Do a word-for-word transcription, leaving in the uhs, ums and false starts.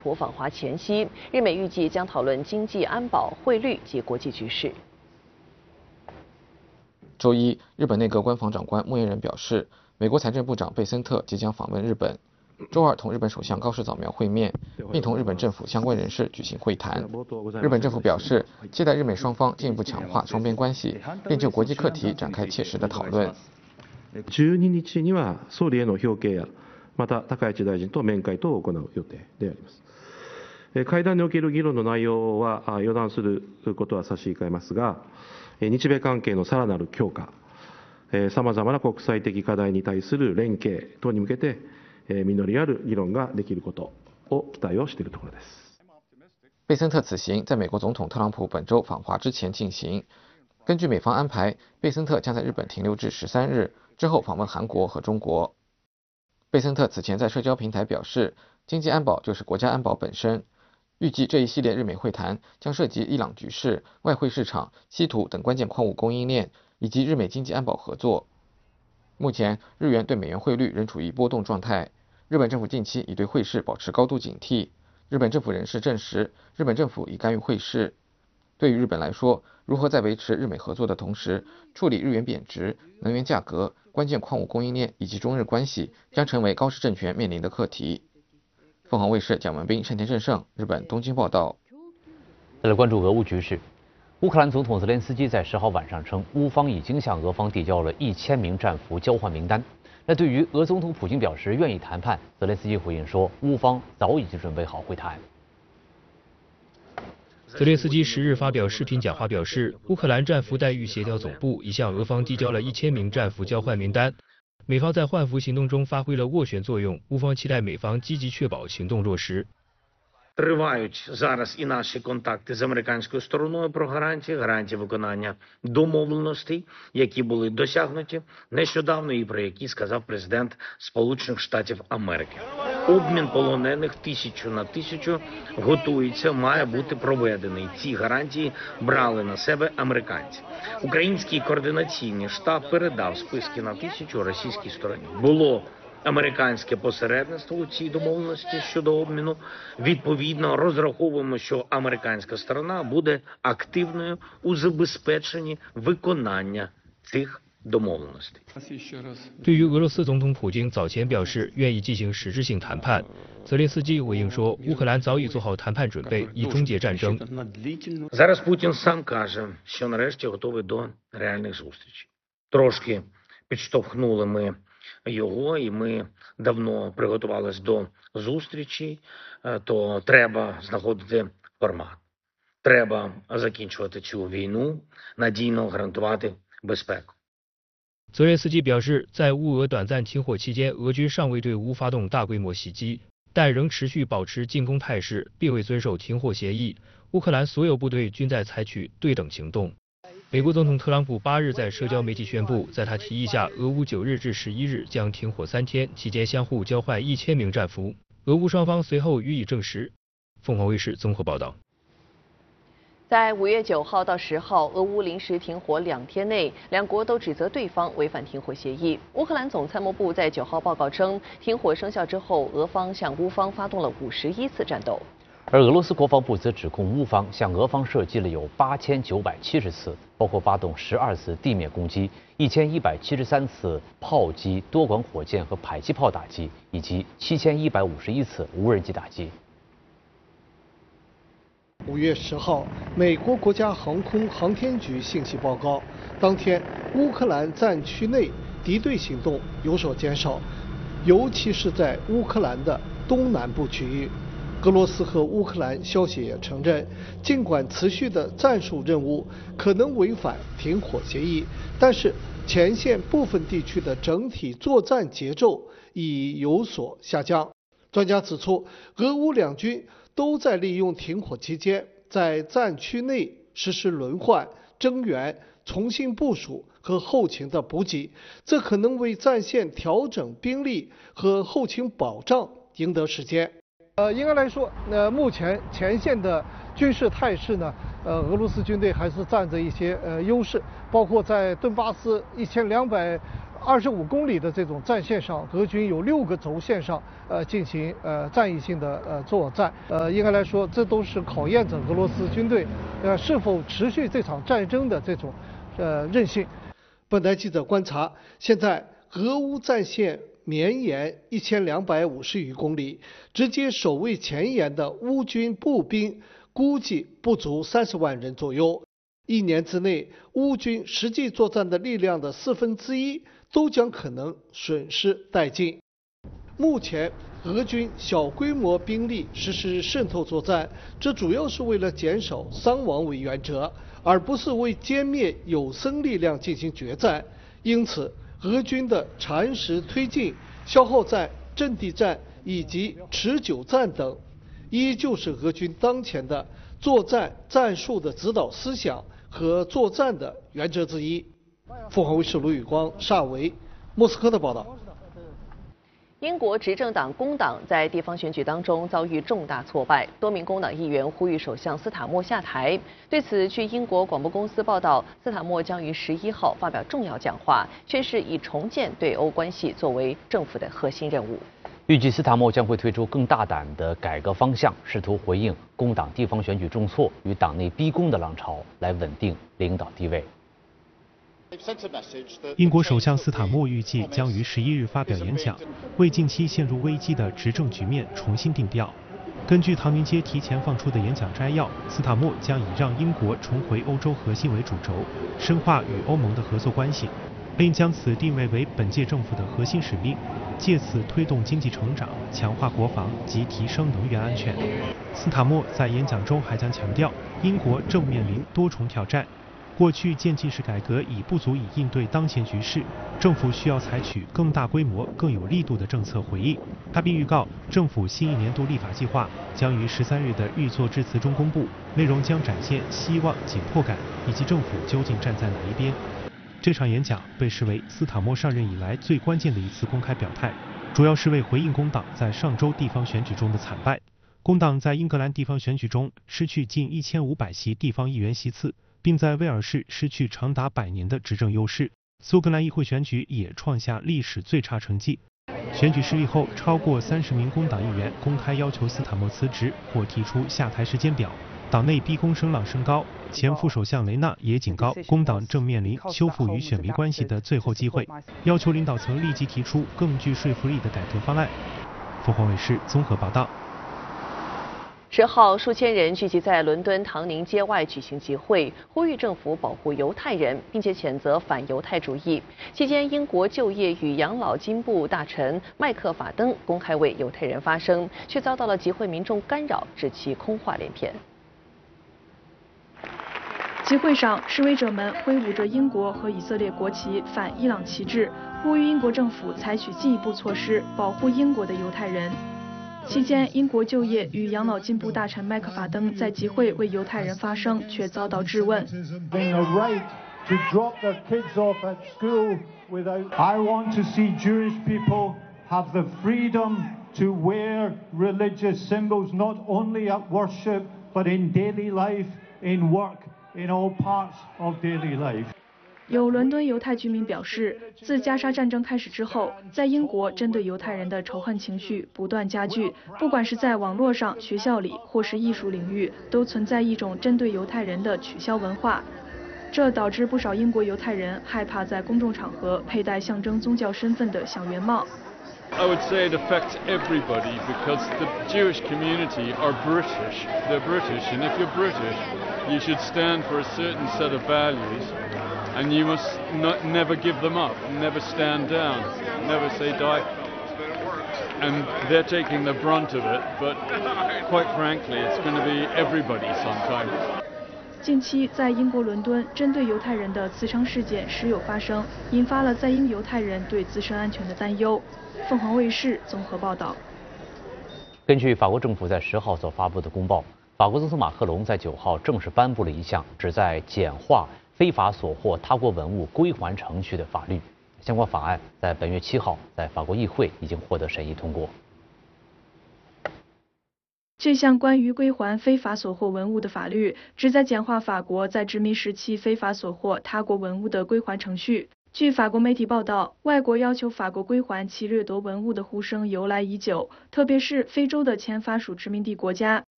普访华前夕，日美预计将讨论经济、安保、汇率及国际局势。 周一，日本内阁官房长官莫彦仁表示，美国财政部长贝森特即将访问日本。周二同日本首相高市早苗会面，并同日本政府相关人士举行会谈。日本政府表示，期待日美双方进一步強化雙邊關係，並就國際課題展開切實的討論。 じゅうににちには総理への表敬や、また高市大臣と面会等を行う予定であります。会談における議論の内容は予断することは差し控えますが、日米関係のさらなる強化、さまざまな国際的課題に対する連携等に向けて、実りある議論ができることを期待をしているところです。 贝森特此行在美国总统特朗普本周访华之前进行。根据美方安排，贝森特将在日本停留至十三日，之后访问韩国和中国。贝森特此前在社交平台表示，经济安保就是国家安保本身。预计这一系列日美会谈将涉及伊朗局势、外汇市场、稀土等关键矿物供应链，以及日美经济安保合作。目前，日元对美元汇率仍处于波动状态。日本政府近期已对汇市保持高度警惕。日本政府人士证实，日本政府已干预汇市。对于日本来说，如何在维持日美合作的同时，处理日元贬值、能源价格、关键矿物供应链以及中日关系，将成为高市政权面临的课题。凤凰卫视蒋文斌、单田正胜，日本东京报道。 再来关注俄乌局势。乌克兰总统泽连斯基在十号晚上称，乌方已经向俄方递交了一千名战俘交换名单。那对于俄总统普京表示愿意谈判，泽连斯基回应说，乌方早已经准备好会谈。 泽连斯基十日发表视频讲话表示，乌克兰战俘待遇协调总部已向俄方递交了一千名战俘交换名单。美方在换俘行动中发挥了斡旋作用，乌方期待美方积极确保行动落实。 Тривають зараз і наші контакти з американською стороною про гарантії, гарантії виконання домовленостей, які були досягнуті нещодавно і про які сказав президент Сполучених Штатів Америки. Обмін полонених тисячу на тисячу готується, має бути проведений. Ці гарантії брали на себе американці. Український координаційний штаб передав списки на тисячу російській стороні. Було американське посередництво у цій домовленості щодо обміну. Відповідно, розраховуємо, що американська сторона буде активною у забезпеченні виконання цих домовленостей. 对于俄罗斯总统普京早前表示愿意进行实质性谈判，泽连斯基回应说，乌克兰早已做好谈判准备，以终结战争。 Зараз Путін сам каже, що нарешті готовий до реальних зустрічей. Трошки підштовхнули ми його, і ми давно приготувались до зустрічі, то треба знаходити формат. Треба закінчувати цю війну, надійно гарантувати безпеку. 泽连斯基表示，在乌俄短暂停火期间，俄军尚未对乌发动大规模袭击，但仍持续保持进攻态势，并未遵守停火协议。乌克兰所有部队均在采取对等行动。美国总统特朗普八日在社交媒体宣布，在他提议下，俄乌九日至十一日将停火三天，期间相互交换一千名战俘。俄乌双方随后予以证实。凤凰卫视综合报道。 在五月九号到十号，俄乌临时停火两天内，两国都指责对方违反停火协议。乌克兰总参谋部在九号报告称，停火生效之后，俄方向乌方发动了五十一次战斗。 而俄罗斯国防部则指控乌方向俄方射击了有八千九百七十次，包括发动十二次地面攻击、一千一百七十三次炮击、多管火箭和迫击炮打击，以及七千一百五十一次无人机打击。 五月十号，美国国家航空航天局信息报告，当天乌克兰战区内敌对行动有所减少，尤其是在乌克兰的东南部区域。俄罗斯和乌克兰消息也承认，尽管持续的战术任务可能违反停火协议，但是前线部分地区的整体作战节奏已有所下降。专家指出，俄乌两军都在利用停火期间，在战区内实施轮换、增援、重新部署和后勤的补给，这可能为战线调整兵力和后勤保障赢得时间。呃，应该来说，呃，目前前线的军事态势呢，呃，俄罗斯军队还是占着一些呃优势，包括在顿巴斯一千两百二十五公里的这种战线上，俄军有六个轴线上呃进行呃战役性的呃作战。呃，应该来说，这都是考验着俄罗斯军队呃是否持续这场战争的这种呃韧性。本台记者观察，现在俄乌战线绵延一千两百五十余公里，直接守卫前沿的乌军步兵估计不足三十万人左右。一年之内，乌军实际作战的力量的四分之一都将可能损失殆尽。目前，俄军小规模兵力实施渗透作战，这主要是为了减少伤亡为原则，而不是为歼灭有生力量进行决战。因此，俄军的蚕食推进、消耗战、阵地战以及持久战等，依旧是俄军当前的作战战术的指导思想和作战的原则之一。凤凰卫视卢宇光、邵维，莫斯科的报道。 英国执政党工党在地方选举当中遭遇重大挫败，多名工党议员呼吁首相斯塔默下台。对此，据英国广播公司报道，斯塔默将于十一号发表重要讲话，宣示以重建对欧关系作为政府的核心任务。 预计斯塔默将会推出更大胆的改革方向，试图回应工党地方选举重挫与党内逼宫的浪潮，来稳定领导地位。 英国首相斯塔默预计将于十一日发表演讲，为近期陷入危机的执政局面重新定调。根据唐宁街提前放出的演讲摘要，斯塔默将以让英国重回欧洲核心为主轴，深化与欧盟的合作关系，并将此定位为本届政府的核心使命，借此推动经济成长、强化国防及提升能源安全。斯塔默在演讲中还将强调，英国正面临多重挑战。过去渐进式改革已不足以应对当前局势，政府需要采取更大规模、更有力度的政策回应。他并预告，政府新一年度立法计划将于十三日的预作致辞中公布，内容将展现希望、紧迫感以及政府究竟站在哪一边。这场演讲被视为斯塔默上任以来最关键的一次公开表态，主要是为回应工党在上周地方选举中的惨败。工党在英格兰地方选举中失去近一千五百席地方议员席次，并在威尔士失去长达百年的执政优势。苏格兰议会选举也创下历史最差成绩。选举失利后，超过三十名工党议员公开要求斯塔默辞职或提出下台时间表。党内逼宫声浪升高，前副首相雷纳也警告，工党正面临修复与选民关系的最后机会，要求领导层立即提出更具说服力的改革方案。凤凰卫视综合报道。 十号，数千人聚集在伦敦唐宁街外举行集会，呼吁政府保护犹太人，并且谴责反犹太主义。期间，英国就业与养老金部大臣麦克法登公开为犹太人发声，却遭到了集会民众干扰，指其空话连篇。 集会上，示威者们挥舞着英国和以色列国旗、反伊朗旗帜，呼吁英国政府采取进一步措施，保护英国的犹太人。期间，英国就业与养老金部大臣麦克法登在集会为犹太人发声，却遭到质问。有伦敦犹太居民表示，自加沙战争开始之后，在英国针对犹太人的仇恨情绪不断加剧，不管是在网络上、学校里，或是艺术领域，都存在一种针对犹太人的取消文化。这导致不少英国犹太人害怕在公众场合佩戴象征宗教身份的小圆帽。 I would say it affects everybody because the Jewish community are British. They're British, and if you're British, you should stand for a certain set of values, and you must not, never give them up, never stand down, never say die. And they're taking the brunt of it, but quite frankly, it's going to be everybody sometime. 近期在英国伦敦，针对犹太人的刺伤事件时有发生，引发了在英犹太人对自身安全的担忧。凤凰卫视综合报道。 根据法国政府在十号所发布的公报，法国总统马克龙在九号正式颁布了一项旨在简化非法所获他国文物归还程序的法律。相关法案在本月七号在法国议会已经获得审议通过。 这项关于归还非法所获文物的法律，旨在简化法国在殖民时期非法所获他国文物的归还程序。 据法国媒体报道，外国要求法国归还其掠夺文物的呼声由来已久，特别是非洲的前法属殖民地国家，